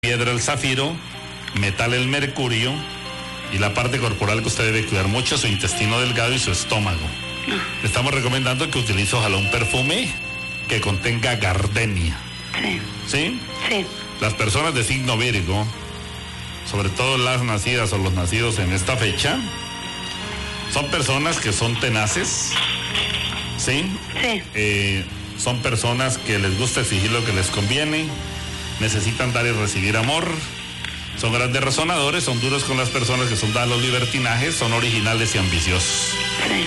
piedra el zafiro, metal el mercurio, y la parte corporal que usted debe cuidar mucho, su intestino delgado y su estómago. Le estamos recomendando que utilice ojalá un perfume que contenga gardenia. Sí. ¿Sí? Sí. Las personas de signo Virgo, sobre todo las nacidas o los nacidos en esta fecha, son personas que son tenaces, ¿sí? Sí. Son personas que les gusta exigir lo que les conviene, necesitan dar y recibir amor, son grandes razonadores, son duros con las personas que son dadas a los libertinajes, son originales y ambiciosos. Sí.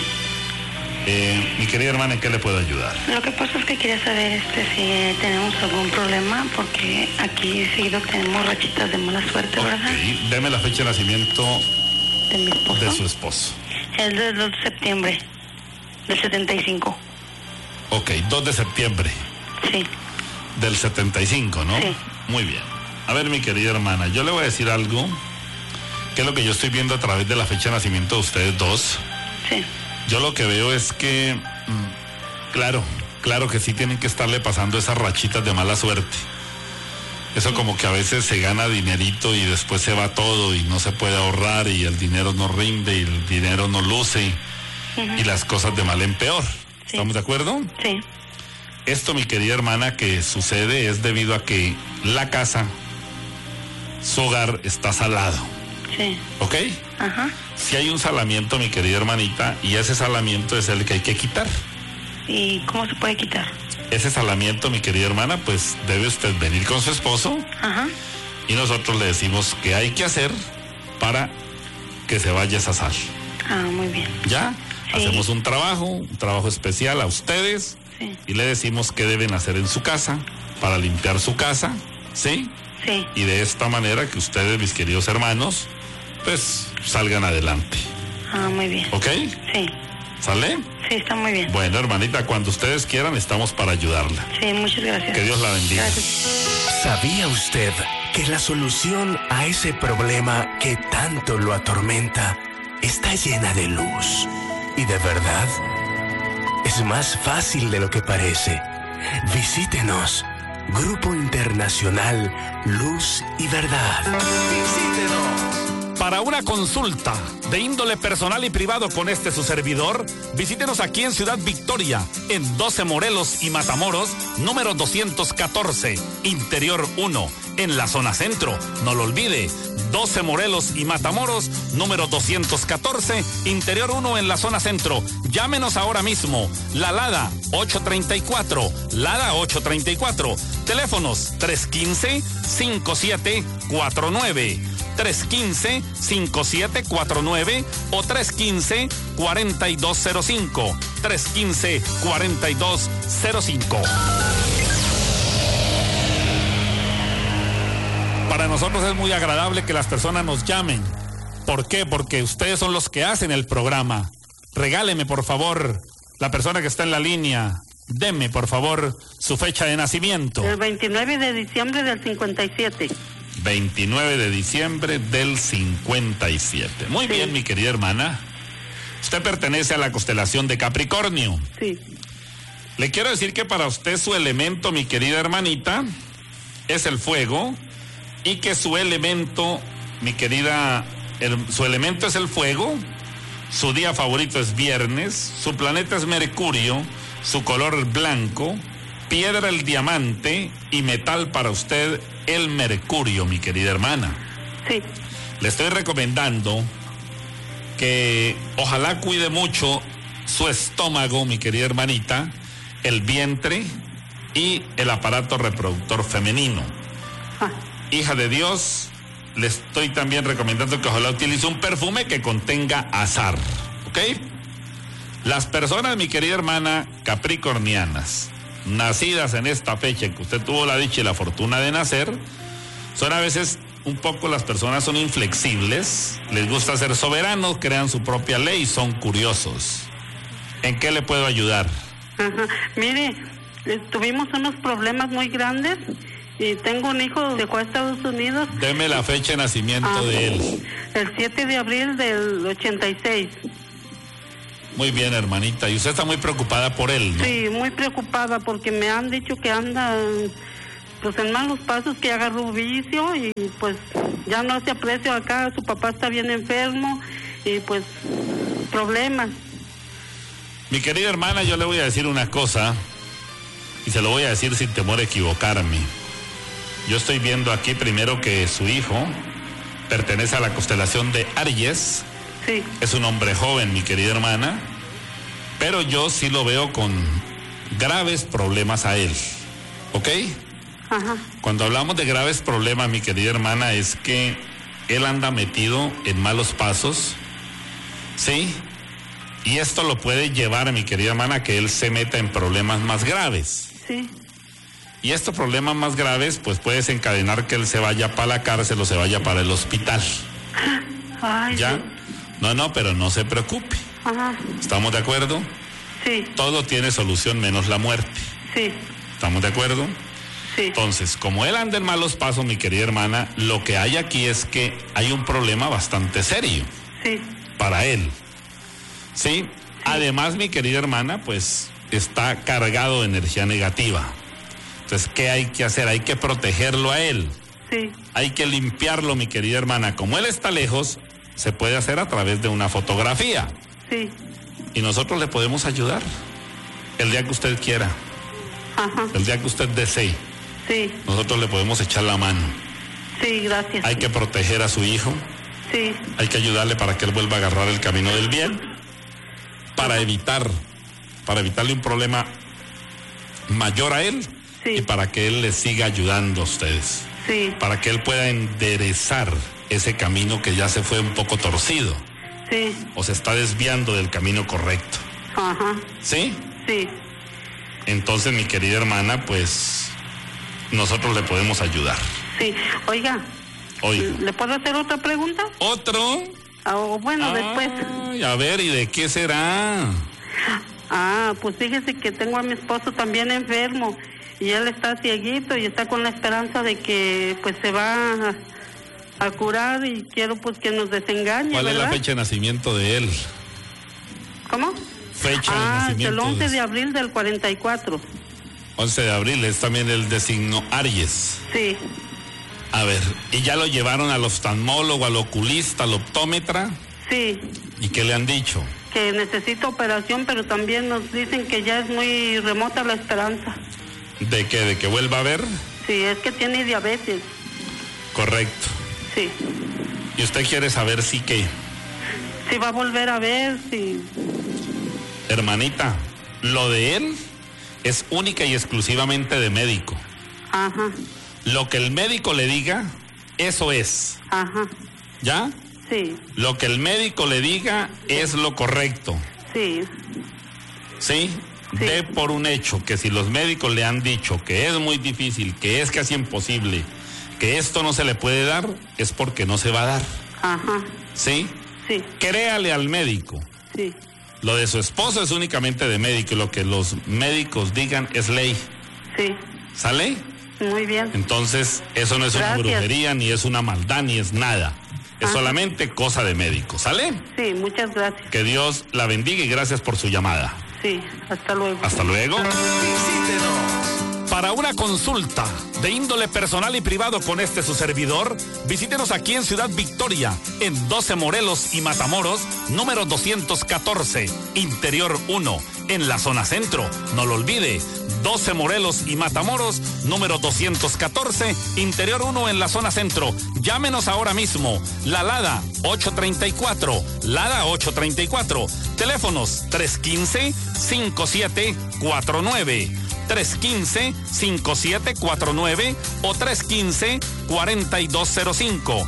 Mi querida hermana, ¿en qué le puedo ayudar? Lo que pasa es que quería saber si tenemos algún problema, porque aquí seguido tenemos rachitas de mala suerte, ¿verdad? Ok, deme la fecha de nacimiento De mi esposo. de su esposo. El del 2 de septiembre del 75. Ok, 2 de septiembre Sí. del 75, ¿no? Sí. Muy bien. A ver, mi querida hermana, yo le voy a decir algo, que es lo que yo estoy viendo a través de la fecha de nacimiento de ustedes dos. Sí. Yo lo que veo es que, claro que sí tienen que estarle pasando esas rachitas de mala suerte. Eso como que a veces se gana dinerito y después se va todo y no se puede ahorrar y el dinero no rinde y el dinero no luce y las cosas de mal en peor. Sí. ¿Estamos de acuerdo? Sí. Esto, mi querida hermana, que sucede es debido a que la casa, su hogar está salado. Sí. ¿Ok? Ajá. Si hay un salamiento, mi querida hermanita, y ese salamiento es el que hay que quitar. ¿Y cómo se puede quitar? Ese salamiento, mi querida hermana, pues debe usted venir con su esposo Ajá. y nosotros le decimos qué hay que hacer para que se vaya esa sal. Ah, muy bien. ¿Ya? Sí. Hacemos un trabajo especial a ustedes Sí. y le decimos qué deben hacer en su casa para limpiar su casa, ¿sí? Sí. Y de esta manera que ustedes, mis queridos hermanos, pues salgan adelante. Ah, muy bien. ¿Ok? Sí. ¿Sale? Sí, está muy bien. Bueno, hermanita, cuando ustedes quieran, estamos para ayudarla. Sí, muchas gracias. Que Dios la bendiga. Gracias. ¿Sabía usted que la solución a ese problema que tanto lo atormenta está llena de luz y de verdad? Es más fácil de lo que parece. Visítenos. Grupo Internacional Luz y Verdad. Visítenos. Para una consulta de índole personal y privado con su servidor, visítenos aquí en Ciudad Victoria, en 12 Morelos y Matamoros, número 214, Interior 1, en la zona centro. No lo olvide, 12 Morelos y Matamoros, número 214, Interior 1, en la zona centro. Llámenos ahora mismo. La Lada 834, Lada 834. Teléfonos 315-5749. 315-5749 o 315-4205. 315-4205. Para nosotros es muy agradable que las personas nos llamen. ¿Por qué? Porque ustedes son los que hacen el programa. Regáleme, por favor, la persona que está en la línea. Deme, por favor, su fecha de nacimiento. El 29 de diciembre del 57. 29 de diciembre del 57. Muy bien, mi querida hermana. Usted pertenece a la constelación de Capricornio. Sí. Le quiero decir que para usted su elemento, mi querida hermanita, es el fuego, y que su elemento, mi querida, su elemento es el fuego, su día favorito es viernes, su planeta es Mercurio, su color blanco, piedra el diamante y metal para usted el mercurio, mi querida hermana. Sí. Le estoy recomendando que ojalá cuide mucho su estómago, mi querida hermanita, el vientre y el aparato reproductor femenino. Ah. Hija de Dios, le estoy también recomendando que ojalá utilice un perfume que contenga azar, ¿ok? Las personas, mi querida hermana, capricornianas, nacidas en esta fecha en que usted tuvo la dicha y la fortuna de nacer, son a veces un poco, las personas son inflexibles, les gusta ser soberanos, crean su propia ley, son curiosos. ¿En qué le puedo ayudar? Ajá. Mire, tuvimos unos problemas muy grandes y tengo un hijo de Estados Unidos. Deme la fecha de nacimiento de él. El 7 de abril del 86. Muy bien, hermanita. Y usted está muy preocupada por él, ¿no? Sí, muy preocupada porque me han dicho que anda pues en malos pasos, que agarró vicio y pues ya no hace aprecio acá, su papá está bien enfermo y pues problemas. Mi querida hermana, yo le voy a decir una cosa y se lo voy a decir sin temor a equivocarme. Yo estoy viendo aquí primero que su hijo pertenece a la constelación de Aries. Sí. Es un hombre joven, mi querida hermana, pero yo sí lo veo con graves problemas a él, ¿ok? Ajá. Cuando hablamos de graves problemas, mi querida hermana, es que él anda metido en malos pasos, ¿sí? Y esto lo puede llevar, mi querida hermana, a que él se meta en problemas más graves. Sí. Y estos problemas más graves, pues puede desencadenar que él se vaya para la cárcel o se vaya para el hospital. Ay, ¿Ya? sí. No, pero no se preocupe. Ajá. ¿Estamos de acuerdo? Sí. Todo tiene solución menos la muerte. Sí. ¿Estamos de acuerdo? Sí. Entonces, como él anda en malos pasos, mi querida hermana, lo que hay aquí es que hay un problema bastante serio Sí. para él. ¿Sí? Además, mi querida hermana, pues está cargado de energía negativa. Entonces, ¿qué hay que hacer? Hay que protegerlo a él. Sí. Hay que limpiarlo, mi querida hermana. Como él está lejos, se puede hacer a través de una fotografía. Sí. Y nosotros le podemos ayudar el día que usted quiera, Ajá. el día que usted desee. Sí. Nosotros le podemos echar la mano. Sí, gracias. Hay que proteger a su hijo. Sí. Hay que ayudarle para que él vuelva a agarrar el camino del bien, para evitarle un problema mayor a él. Sí. Y para que él les siga ayudando a ustedes, Sí. para que él pueda enderezar ese camino que ya se fue un poco torcido Sí. o se está desviando del camino correcto. Ajá. ¿Sí? Sí. Entonces, mi querida hermana, pues nosotros le podemos ayudar. Sí. Oiga, Oiga, ¿le puedo hacer otra pregunta? otro. O bueno, después. Ay, a ver, ¿y de qué será? Pues fíjese que tengo a mi esposo también enfermo y él está cieguito y está con la esperanza de que pues se va a curar y quiero pues que nos desengañe, ¿Cuál ¿verdad? es la fecha de nacimiento de él? ¿Cómo? Fecha de Es nacimiento. el 11 de abril del 44. 11 de abril, es también el de signo Aries. Sí. A ver, ¿y ya lo llevaron al oftalmólogo, al oculista, al optómetra? Sí. ¿Y qué le han dicho? Que necesita operación, pero también nos dicen que ya es muy remota la esperanza. ¿De qué? ¿De que vuelva a ver? Sí, es que tiene diabetes. Correcto. Sí. ¿Y usted quiere saber si qué? Sí va a volver a ver, sí. Hermanita, lo de él es única y exclusivamente de médico. Ajá. Lo que el médico le diga, eso es. Ajá. ¿Ya? Sí. Lo que el médico le diga es lo correcto. Sí. ¿Sí? Sí. Dé por un hecho que si los médicos le han dicho que es muy difícil, que es casi imposible, que esto no se le puede dar, es porque no se va a dar. Ajá. ¿Sí? Sí. Créale al médico. Sí. Lo de su esposo es únicamente de médico y lo que los médicos digan es ley. Sí. ¿Sale? Muy bien. Entonces, eso no es una Gracias. brujería, ni es una maldad, ni es nada. Es solamente cosa de médico. ¿Sale? Sí, muchas gracias. Que Dios la bendiga y gracias por su llamada. Sí, hasta luego. Hasta luego. Visítenos. Para una consulta de índole personal y privado con su servidor, visítenos aquí en Ciudad Victoria, en 12 Morelos y Matamoros, número 214, Interior 1, en la zona centro. No lo olvide, 12 Morelos y Matamoros, número 214, Interior 1, en la zona centro. Llámenos ahora mismo, la Lada 834, Lada 834, teléfonos 315-5749. 315-5749 o 315-4205.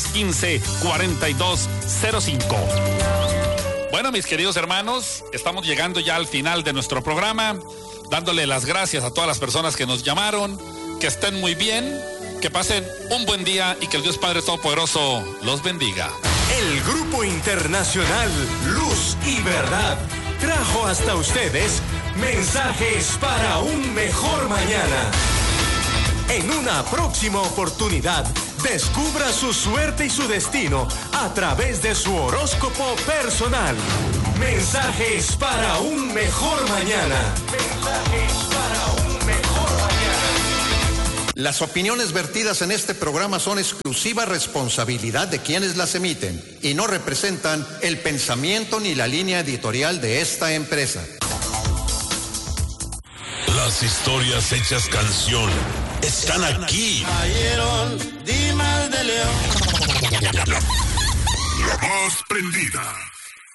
315-4205. Bueno, mis queridos hermanos, estamos llegando ya al final de nuestro programa, dándole las gracias a todas las personas que nos llamaron, que estén muy bien, que pasen un buen día y que el Dios Padre Todopoderoso los bendiga. El Grupo Internacional Luz y Verdad trajo hasta ustedes mensajes para un mejor mañana. En una próxima oportunidad, descubra su suerte y su destino a través de su horóscopo personal. Mensajes para un mejor mañana. Mensajes para un mejor mañana. Las opiniones vertidas en este programa son exclusiva responsabilidad de quienes las emiten y no representan el pensamiento ni la línea editorial de esta empresa. Las historias hechas canción están aquí. Ayeron, Dimas de León. La más prendida.